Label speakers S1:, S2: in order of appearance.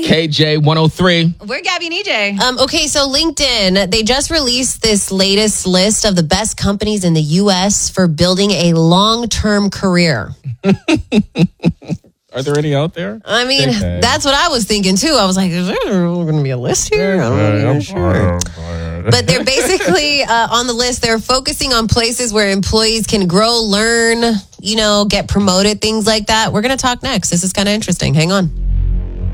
S1: KJ103.
S2: We're Gabby and EJ.
S3: Okay, so LinkedIn, they just released this latest list of the best companies in the U.S. for building a long-term career.
S1: Are there any out there?
S3: I mean, that's what I was thinking, too. I was like, is there going to be a list here? I'm sure. But they're basically on the list. They're focusing on places where employees can grow, learn, get promoted, things like that. We're going to talk next. This is kind of interesting. Hang on.